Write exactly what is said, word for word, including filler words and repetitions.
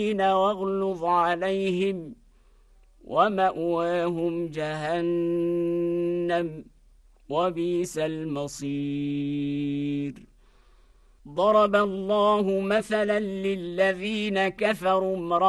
واغلظ عليهم ومأواهم جهنم وبئس المصير ضرب الله مثلا للذين كفروا امرأة